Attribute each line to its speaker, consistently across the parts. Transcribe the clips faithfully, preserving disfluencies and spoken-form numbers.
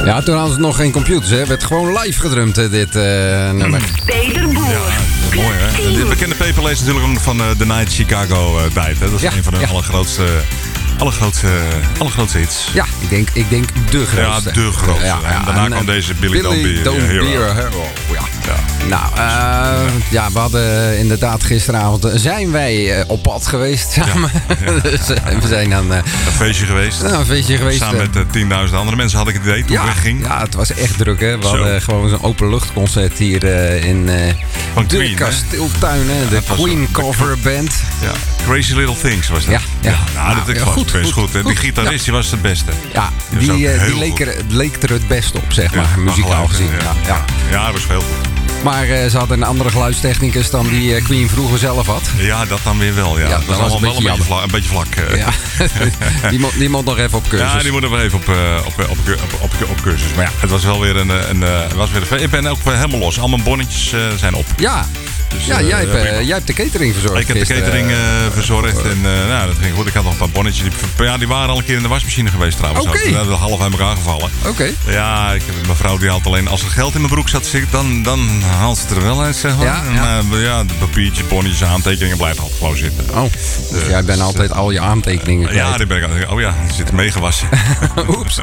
Speaker 1: Ja, toen hadden ze nog geen computers, hè. Werd gewoon live gedrumd, dit uh, nummer.
Speaker 2: Peter Boer.
Speaker 3: Ja, mooi hè. De bekende Paperlace natuurlijk van uh, The Night Chicago uh, tijd. Hè. Dat is
Speaker 1: ja,
Speaker 3: een van de
Speaker 1: ja.
Speaker 3: allergrootste, allergrootste, allergrootste hits.
Speaker 1: Ja, ik denk, ik denk de grootste.
Speaker 3: Ja, de grootste.
Speaker 1: Ja, ja,
Speaker 3: en daarna
Speaker 1: en,
Speaker 3: kwam deze Billy,
Speaker 1: Billy
Speaker 3: Don't Be
Speaker 1: Don't
Speaker 3: a Hero.
Speaker 1: Be a Hero. Ja.
Speaker 3: Ja.
Speaker 1: Nou, uh, ja, we hadden inderdaad gisteravond uh, zijn wij uh, op pad geweest samen.
Speaker 3: Ja, ja,
Speaker 1: dus uh, we zijn dan uh,
Speaker 3: een feestje geweest.
Speaker 1: Nou, een feestje geweest.
Speaker 3: Samen met uh, tienduizend andere mensen had ik het idee toen
Speaker 1: ja,
Speaker 3: ik wegging.
Speaker 1: Ja, het was echt druk, hè. We
Speaker 3: Zo.
Speaker 1: hadden gewoon zo'n openluchtconcert hier uh, in uh,
Speaker 3: Van
Speaker 1: de
Speaker 3: Queen,
Speaker 1: Kasteeltuin, hè. De
Speaker 3: Ja,
Speaker 1: Queen
Speaker 3: was,
Speaker 1: Cover Band.
Speaker 3: Ja, Crazy Little Things was dat.
Speaker 1: Ja, ja.
Speaker 3: nou, dat
Speaker 1: Nou,
Speaker 3: is
Speaker 1: ja, goed,
Speaker 3: best
Speaker 1: goed,
Speaker 3: goed. En
Speaker 1: goed.
Speaker 3: die gitarist
Speaker 1: Ja.
Speaker 3: die was het beste.
Speaker 1: Ja,
Speaker 3: Die was
Speaker 1: die,
Speaker 3: ook
Speaker 1: uh,
Speaker 3: heel
Speaker 1: die leek,
Speaker 3: goed.
Speaker 1: er, leek er het beste op, zeg maar,
Speaker 3: Ja,
Speaker 1: muzikaal
Speaker 3: geluid,
Speaker 1: gezien.
Speaker 3: Ja,
Speaker 1: Ja, ja.
Speaker 3: ja, dat was heel goed.
Speaker 1: Maar uh, ze hadden een andere geluidstechnicus dan die uh, Queen vroeger zelf had.
Speaker 3: Ja, dat dan weer wel. Ja.
Speaker 1: Ja,
Speaker 3: dat was
Speaker 1: dat was
Speaker 3: allemaal
Speaker 1: een
Speaker 3: wel een
Speaker 1: beetje
Speaker 3: beetje, vlak, een beetje vlak. uh.
Speaker 1: Ja. die, mo- die moet nog even op cursus.
Speaker 3: Ja, die moeten we even op, uh, op, op, op, op, op, op cursus. Maar ja, het was wel weer een... een, een was weer een ik ben ook helemaal los. Al mijn bonnetjes uh, zijn op.
Speaker 1: Ja,
Speaker 3: Dus,
Speaker 1: ja
Speaker 3: uh,
Speaker 1: jij, hebt,
Speaker 3: prima.
Speaker 1: uh, jij hebt de catering verzorgd.
Speaker 3: Ik heb de
Speaker 1: gisteren,
Speaker 3: catering uh,
Speaker 1: uh,
Speaker 3: verzorgd.
Speaker 1: uh,
Speaker 3: En uh, nou, dat ging goed. Ik had nog een paar bonnetjes. Die, ja, die waren al een keer in de wasmachine geweest trouwens.
Speaker 1: Oké.
Speaker 3: Okay. Dat half uit elkaar gevallen.
Speaker 1: Oké. Okay.
Speaker 3: Ja, ik heb mijn vrouw die haalt alleen als er geld in mijn broek zat, dan, dan haalt ze het er wel uit, zeg maar.
Speaker 1: Ja,
Speaker 3: en,
Speaker 1: ja.
Speaker 3: uh, ja, de papiertjes, bonnetjes, aantekeningen blijven altijd gewoon zitten.
Speaker 1: Oh, dus, dus jij bent altijd al je aantekeningen kwijt.
Speaker 3: Ja, die ben ik altijd. Oh ja, die zitten meegewassen.
Speaker 1: Oeps.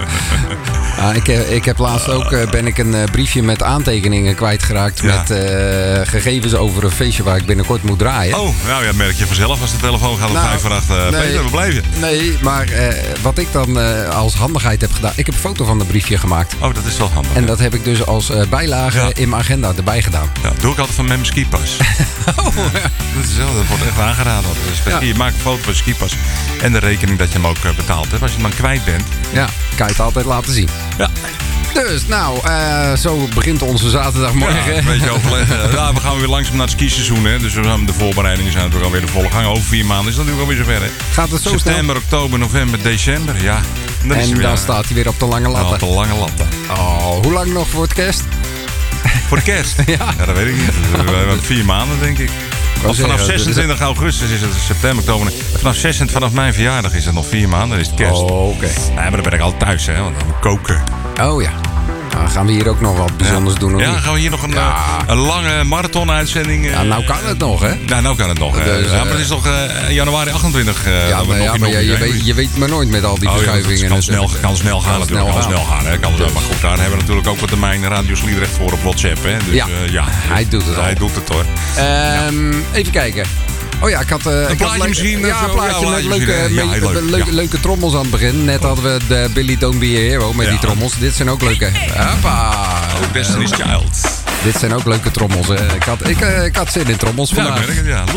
Speaker 1: Ah, ik, ik heb laatst ook uh, ben ik een uh, briefje met aantekeningen kwijtgeraakt.
Speaker 3: Ja.
Speaker 1: Met uh, gegevens over een feestje waar ik binnenkort moet draaien.
Speaker 3: Oh, nou ja, merk je vanzelf als de telefoon gaat om
Speaker 1: Nou,
Speaker 3: vijf voor acht. Uh,
Speaker 1: nee.
Speaker 3: Peter, waar blijf je?
Speaker 1: Nee, maar uh, wat ik dan uh, als handigheid heb gedaan. Ik heb een foto van het briefje gemaakt.
Speaker 3: Oh, dat is wel handig.
Speaker 1: En dat heb ik dus als uh, bijlage
Speaker 3: Ja.
Speaker 1: in mijn agenda erbij gedaan.
Speaker 3: Ja, doe ik altijd van met mijn skipas.
Speaker 1: Oh, ja.
Speaker 3: Dat is wel, dat wordt echt aangeraden. Dus
Speaker 1: Ja.
Speaker 3: je maakt een foto van je skipas en de rekening dat je hem ook uh, betaald hebt. Als je hem dan kwijt bent.
Speaker 1: Ja, kan je het altijd laten zien.
Speaker 3: Ja.
Speaker 1: Dus, nou, uh, zo begint onze zaterdagmorgen.
Speaker 3: Ja, een beetje overleggen. Ja, we gaan weer langzaam naar het skiseizoen. Hè. Dus we gaan, de voorbereidingen zijn natuurlijk alweer de volle gang. Over vier maanden is het natuurlijk alweer zover. Hè.
Speaker 1: Gaat het zo
Speaker 3: September, oktober, november, december. Ja. Dan is
Speaker 1: snel? En
Speaker 3: hij
Speaker 1: dan
Speaker 3: weer,
Speaker 1: staat hij weer op de lange
Speaker 3: uh,
Speaker 1: latten.
Speaker 3: op de lange latten.
Speaker 1: Oh, hoe lang nog voor het kerst?
Speaker 3: Voor de kerst?
Speaker 1: Ja.
Speaker 3: Ja, dat weet ik niet. We hebben vier maanden, denk ik. Want vanaf
Speaker 1: zeggen,
Speaker 3: zesentwintig augustus is het september, oktober. Vanaf zesentwintig, vanaf mijn verjaardag is het nog vier maanden. Dan is het kerst.
Speaker 1: Oh, oké. Okay.
Speaker 3: Nee, maar dan ben ik altijd thuis, hè. Want dan moet ik koken.
Speaker 1: Oh ja. Nou, gaan we hier ook nog wat bijzonders
Speaker 3: ja.
Speaker 1: doen? Of
Speaker 3: ja,
Speaker 1: niet?
Speaker 3: gaan we hier nog een,
Speaker 1: Ja.
Speaker 3: uh, een lange marathon-uitzending... Uh,
Speaker 1: Ja, nou kan het nog, hè?
Speaker 3: Nou, nou kan het nog.
Speaker 1: Dus,
Speaker 3: uh, ja, maar het is nog uh, januari achtentwintig. Uh,
Speaker 1: Ja,
Speaker 3: dat we
Speaker 1: maar,
Speaker 3: nog
Speaker 1: ja,
Speaker 3: in
Speaker 1: maar je, je,
Speaker 3: opnemen.
Speaker 1: weet, je weet maar nooit met al die
Speaker 3: Oh, ja,
Speaker 1: verschuivingen.
Speaker 3: het kan snel,
Speaker 1: natuurlijk.
Speaker 3: kan snel gaan
Speaker 1: Kan
Speaker 3: natuurlijk.
Speaker 1: snel
Speaker 3: Kan snel gaan. Hè. Kan,
Speaker 1: Dus.
Speaker 3: Maar goed, daar hebben we natuurlijk ook wat termijn Radio Sliedrecht voor op WhatsApp. Hè. Dus,
Speaker 1: Ja.
Speaker 3: uh, ja,
Speaker 1: Hij doet het al.
Speaker 3: Hij doet het hoor.
Speaker 1: Um, even kijken. Oh ja, ik had... Uh,
Speaker 3: Een
Speaker 1: ik had
Speaker 3: plaatje
Speaker 1: le-
Speaker 3: misschien,
Speaker 1: Ja,
Speaker 3: zo?
Speaker 1: een plaatje
Speaker 3: Ja,
Speaker 1: met
Speaker 3: plaatje
Speaker 1: leuke,
Speaker 3: misschien, hè? Ja,
Speaker 1: me-
Speaker 3: heel leuk,
Speaker 1: leuke,
Speaker 3: ja.
Speaker 1: leuke trommels aan het begin. Net hadden we de Billy Don't Be a Hero met
Speaker 3: Ja.
Speaker 1: die trommels. Dit zijn ook leuke... Hoppa.
Speaker 3: Oh, Destiny's Child.
Speaker 1: Dit zijn ook leuke trommels. Hè. Ik, had, ik, uh, ik had zin in trommels
Speaker 3: Ja,
Speaker 1: vandaag.
Speaker 3: ik merk het, ja.